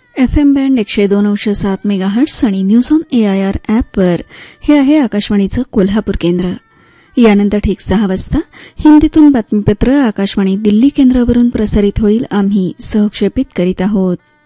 FM band 102.7 megahertz आणि news on AIR ॲपवर हे आहे आकाशवाणीचं कोल्हापूर केंद्र. यानंतर ठीक 6 वाजता हिंदीतून बातमीपत्र आकाशवाणी दिल्ली केंद्रावरून प्रसारित होईल. आम्ही सहक्षेपित करीत आहोत.